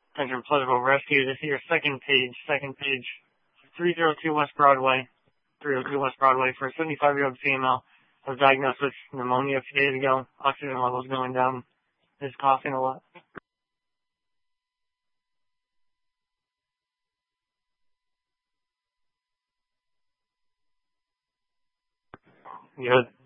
Attention Pleasurable Rescue. This is your second page. 302 West Broadway. 302 West Broadway for a 75-year-old female was diagnosed with pneumonia a few days ago. Oxygen levels going down. Is coughing a lot. Good.